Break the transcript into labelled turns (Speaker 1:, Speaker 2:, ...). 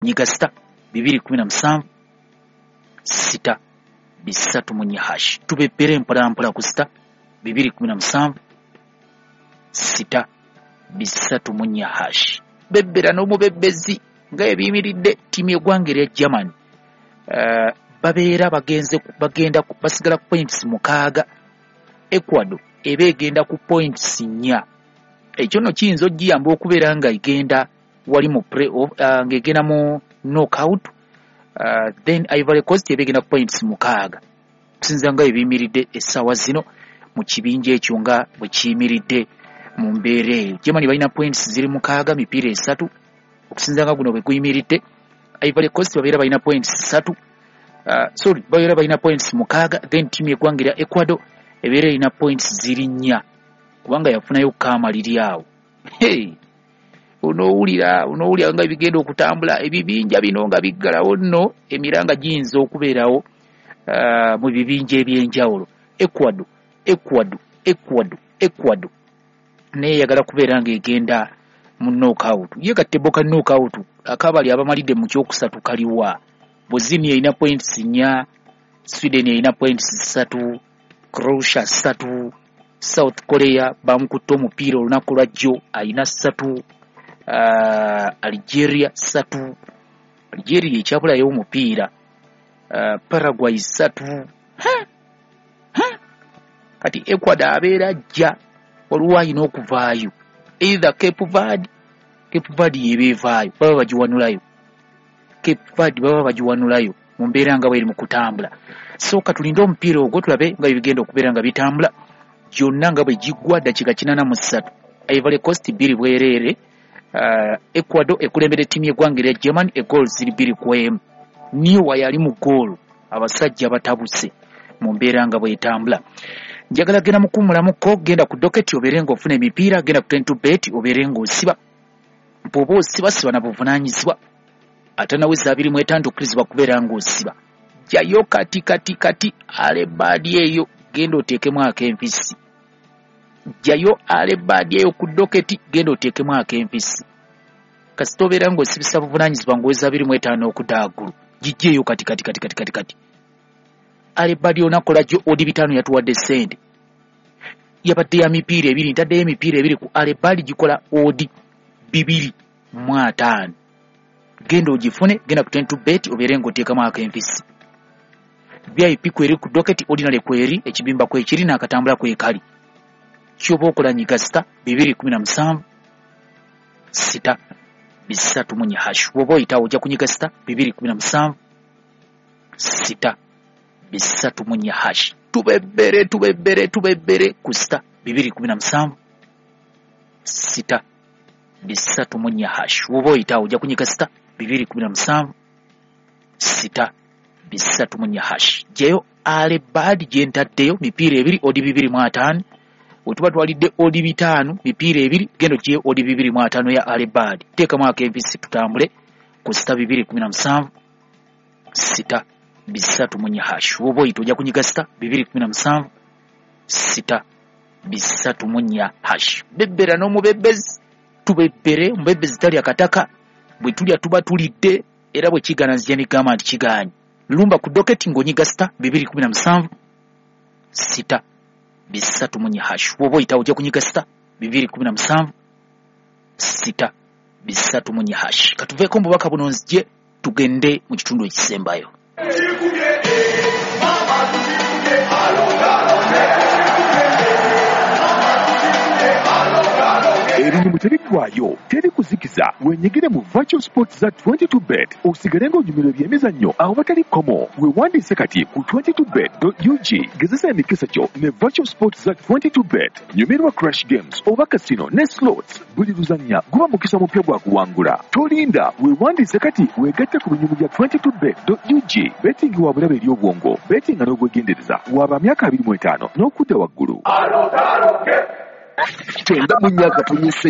Speaker 1: nyiga star 217 sita bisatu munye hash. Tubebere mpola ku star 217 sita bisatu munye hash. Bebera n'omubebezi nga ebiyimiridde tiimu y'eggwanga erya Germany. Babeera bagenda basigala ku points 6. Ecuador eba egenda ku points 4. Ekyo no kiyinza ogiyamba okubeera nga igenda wali mu play-off ng'egenda mu knockout. Then Ivory Coast eba egenda ku points 6. Kusinza nga ebiyimiridde essaawa zino mu kibinja ekyo nga bwe kiyimiridde mu mbeera eyo. Germany balina points ziri 6 mipiira 3. Okusinza nga guno bwe guyimiridde, Ivory Coast babeera balina points 3. Babeera balina points 6. Then tiimu y'eggwanga erya Ecuador ebeera erina points ziri 4 kubanga yafunayo kaamaliri awo. Onoowulira nga bigenda okutambula ebibinja bino nga biggalawo nno emiranga giyinza okubeerawo mu bibinja ebyenjawulo. Ecuador naye yagala kubeera ng'egenda mu knockout. Ye kateboka knockout akabali abamalidde mu kyokusatu kaliwa. Bosnia erina points 4, Sweden erina points 3, Croatia 3, South Korea bamukutte omupiira olunaku lwajjo alina 3, Algeria 3, Algeria ekyabulayo omupiira, Paraguay 3. Kati Ecuador abeera ajja waliwo alina okuvaayo either Cape Verde yebeevaayo baba bagiwanulayo mu mbeera nga bweri mu kutambula. So katulinde omupiira ogwo tulabe nga bigenda okubeera nga bitambula gyonna nga bwe giggwa dakiika 83. Ivory Coast 2 bwereere, Ecuador ekulembere ttiimu y'eggwanga erya Germany egoal 2-1. Niwa yali mu goal, abasajja batabuse mu mbeera nga bwetambula. Njagala genda mukumulamuko, genda ku doketi obeere ng'ofuna emipiira, genda ku 22bet obeere ng'osiba. Bw'oba osiba na buvunaanyizibwa ate nawe 25 okkirizibwa kubeera ng'osiba. Jjayo kati alebadi eyo genda oteekemu ak'empisi. Jjayo alebadi eyo ku doketi genda oteekemu ak'empisi. Kasita obeera ng'osibisa buvunaanyizibwa ng'oweza 25 okudaagulu gijjeeyo kati. Alebadi onakola gyo odi 5 yatuwadde sente. Yabadde ya mipiira 2 ntaddeyo emipiira 2 ku alebadi gikola odi 2.5. Genda ogifune, genda ku 22bet obeere ng'oteekamu ak'empisi. VIP kweri ku doketi, ordinary kweri, ekibimba kwekiri n'akatambula kwekali. Kyoba okola nyiga star 217 sita bisatu munye hash. Bw'oba oyitawo ojja kunyiga star 217 sita bisatu munye hash. Tubebere ku star 217 sita bisatu munye hash. Bw'oba oyitawo ojja kunyiga star 217 sita bisatu munye hash. Jeyo alebadi gyentaddeyo mipiira 2 odi 2.5. Wetuba twalidde odi 5 mipiira 2 gendo jeyo odi 2.5 ya alebadi. Teekamu ak'empisi tutambule ku star 217 sita bisatu munye hash. Bw'oba oyita ojja kunyiga star 217 sita bisatu munye hash. Bebera n'omubebezi tubebere, omubebezi tali akataka bwe tulya tuba tulidde era bwe kiganazya n'egamba nti kigaanye. Lumba ku doketi ng'onyiga star 217 sita bisatu munye hash. Bw'oba oyita ojja kunyiga star 217 sita bisatu munye hash. Katuveeko mu bubaka buno nzije tugende mu kitundu ekisembayo.
Speaker 2: Erinyumu tebiggwayo, teri kuzikiza, wenyigire mu Virtual Sports za 22bet osigale ng'onyumirwa ebyemizannyo awo batali komo. Weewandiise kati ku 22bet.ug. Gezesa emikisa gyo ne Virtual Sports za 22bet. Nyumirwa Crash Games oba Casino ne Slots. Buli luzannya guba mukisa mupya gwa kuwangula. Tolinda, weewandiise kati weegatte ku binyumu bya 22bet.ug. Betting wa bulabe eri obwongo, betting n'obwegendereza waba myaka 25 n'okudda waggulu. Tenda munyaka tunyise